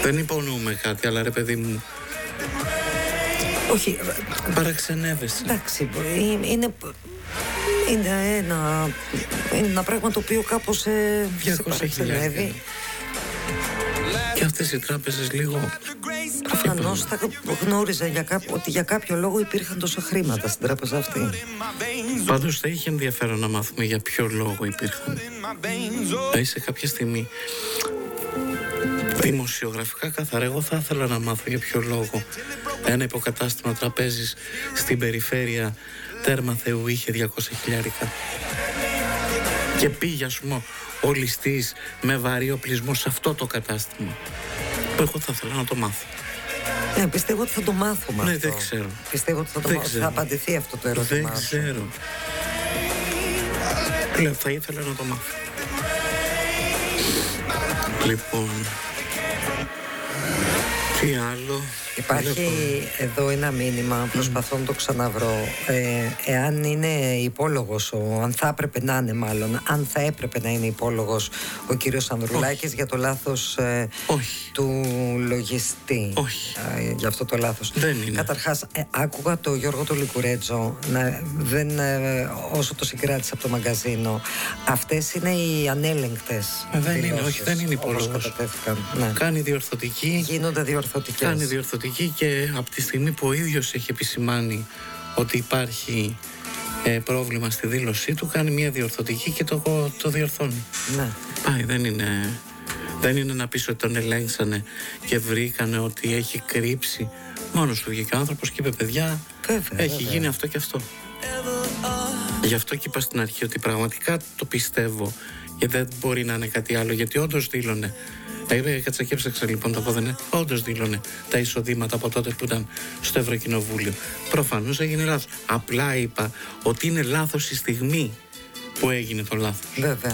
Δεν υπονοούμε κάτι, αλλά ρε παιδί μου, όχι, παραξενεύεσαι. εντάξει, είναι ένα πράγμα το οποίο κάπως σε παραξενεύει. Και αυτές οι τράπεζες λίγο... Προφανώς θα γνώριζαν ότι για κάποιο λόγο υπήρχαν τόσα χρήματα στην τράπεζα αυτή. Πάντως θα είχε ενδιαφέρον να μάθουμε για ποιο λόγο υπήρχαν. Δηλαδή σε κάποια στιγμή, δημοσιογραφικά καθαρά, εγώ θα ήθελα να μάθω για ποιο λόγο ένα υποκατάστημα τραπέζης στην περιφέρεια Τέρμα Θεού είχε 200 χιλιάρικα. Και πήγε, ας πούμε, ο ληστής με βαρύ οπλισμό σε αυτό το κατάστημα. Εγώ θα ήθελα να το μάθω. Ναι, πιστεύω ότι θα το μάθουμε. Ναι, αυτό. δεν ξέρω. Πιστεύω ότι θα απαντηθεί αυτό το ερώτημα. Δεν ξέρω. Λέω, θα ήθελα να το μάθω. Λοιπόν, τι άλλο? Υπάρχει εδώ ένα μήνυμα, προσπαθώ να το ξαναβρω. Εάν είναι υπόλογος, αν θα έπρεπε να είναι μάλλον, αν θα έπρεπε να είναι υπόλογος ο κύριος Ανδρουλάκης για το λάθος του λογιστή. Όχι. Για αυτό το λάθος. Δεν είναι. Καταρχάς, άκουγα το Γιώργο το Λικουρέτζο, όσο το συγκράτησε από το μαγκαζίνο. Αυτές είναι οι ανέλεγκτες. Δεν είναι, όχι, δεν είναι υπόλογος. Ναι. Κάνει διορθωτική. Γίνονται διορθωτικές. Κάνει διορθωτική και από τη στιγμή που ο ίδιος έχει επισημάνει ότι υπάρχει πρόβλημα στη δήλωσή του, κάνει μια διορθωτική και το διορθώνει. Ναι. Πάει, δεν είναι να πεις ότι τον ελέγξανε και βρήκανε ότι έχει κρύψει. Μόνος του βγήκε ο άνθρωπος και είπε, παιδιά, έχει γίνει αυτό και αυτό. Γι' αυτό και είπα στην αρχή ότι πραγματικά το πιστεύω και δεν μπορεί να είναι κάτι άλλο, γιατί όντως δήλωνε. Κάτσα και έψαξα λοιπόν το πόδι, όντως δήλωνε τα εισοδήματα από τότε που ήταν στο Ευρωκοινοβούλιο. Προφανώς έγινε λάθος. Απλά είπα ότι είναι λάθος η στιγμή που έγινε το λάθος. Βέβαια.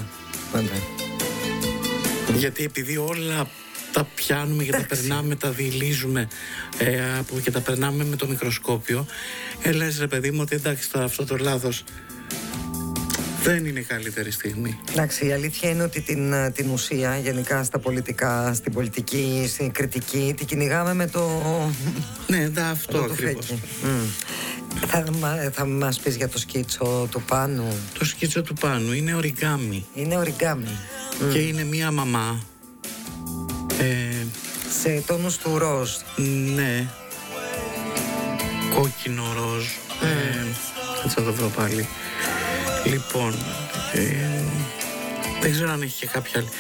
Γιατί επειδή όλα τα πιάνουμε και τα περνάμε, τα διηλίζουμε και τα περνάμε με το μικροσκόπιο, λες ρε παιδί μου ότι εντάξει τώρα αυτό το λάθος δεν είναι καλύτερη στιγμή. Εντάξει, η αλήθεια είναι ότι την ουσία γενικά στα πολιτικά, στην πολιτική, στην κριτική, την κυνηγάμε με το... Ναι, αυτό ακριβώς. Θα μας πεις για το σκίτσο του Πάνου? Το σκίτσο του Πάνου είναι οριγκάμι. Είναι οριγκάμι. Και είναι μία μαμά. Σε τόνους του ροζ. Ναι. Κόκκινο ροζ. Θα το βρω πάλι. Λοιπόν, δεν ξέρω αν έχει και κάποια άλλη.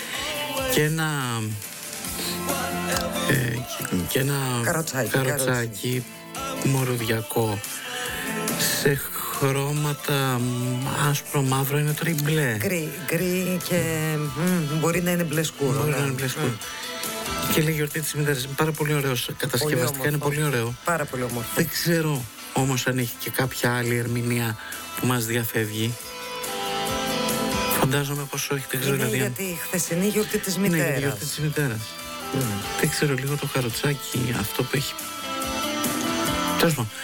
Και ένα καροτσάκι μορουδιακό σε χρώματα άσπρο μαύρο, είναι τώρα μπλε. Γκρι και μπορεί να είναι μπλε σκούρο. Μπορεί να είναι μπλε σκούρο. Και λέει γιορτή της μητέρας. Είναι πάρα πολύ ωραίο. Κατασκευαστικά είναι πολύ ωραίο. Πάρα πολύ όμορφο. Δεν ξέρω όμως αν έχει και κάποια άλλη ερμηνεία που μας διαφεύγει. Φαντάζομαι πως όχι, δεν ξέρω. Είναι για τη χθεσινή γιορτή της μητέρας. Ναι, η γιορτή της μητέρας. Δεν ξέρω λίγο το καροτσάκι αυτό που έχει. Τέλος πάντων.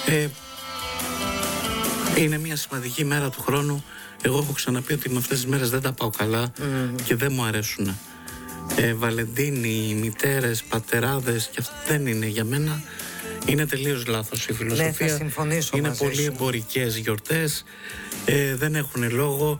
Είναι μια σημαντική μέρα του χρόνου. Εγώ έχω ξαναπεί ότι με αυτές τις μέρες δεν τα πάω καλά και δεν μου αρέσουν. Βαλεντίνοι, μητέρες, πατεράδες, και αυτό δεν είναι για μένα. Είναι τελείως λάθος η φιλοσοφία. Ναι, θα συμφωνήσω. Είναι πολύ εμπορικές γιορτές, δεν έχουν λόγο.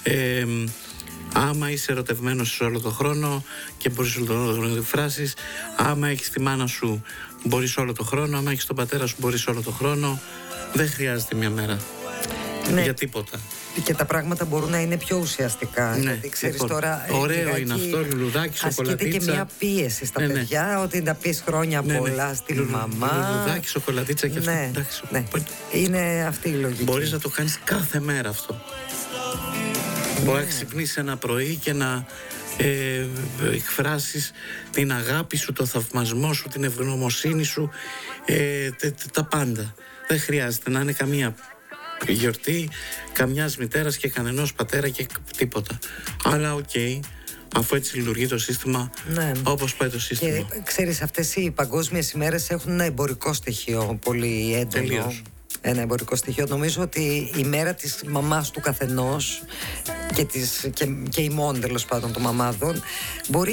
Άμα είσαι ερωτευμένος όλο τον χρόνο και μπορείς όλο τον χρόνο να εκφράσεις, άμα έχεις τη μάνα σου μπορείς όλο τον χρόνο, άμα έχεις τον πατέρα σου μπορείς όλο τον χρόνο. Δεν χρειάζεται μια μέρα για τίποτα. Και τα πράγματα μπορούν να είναι πιο ουσιαστικά. Ναι, γιατί ξέρεις τώρα. Ωραίο είναι αυτό, λουλουδάκι, σοκολατίτσα. Ασκείται και μια πίεση στα παιδιά ότι να πεις χρόνια πολλά στη μαμά. Λουλουδάκι, σοκολατίτσα και αυτό. Ναι. Είναι αυτή η λογική. Μπορείς να το κάνεις κάθε μέρα αυτό. Μπορεί να ξυπνήσεις ένα πρωί και να εκφράσεις την αγάπη σου, το θαυμασμό σου, την ευγνωμοσύνη σου, τα πάντα. Δεν χρειάζεται να είναι καμία γιορτή καμιάς μητέρας και κανενός πατέρα και τίποτα. Αλλά αφού έτσι λειτουργεί το σύστημα, όπως πάει το σύστημα. Και ξέρεις, αυτές οι παγκόσμιες ημέρες έχουν ένα εμπορικό στοιχείο πολύ έντονο. Τελείως. Ένα εμπορικό στοιχείο. Νομίζω ότι η μέρα της μαμάς του καθενός και ημών τέλος πάντων των μαμάδων μπορεί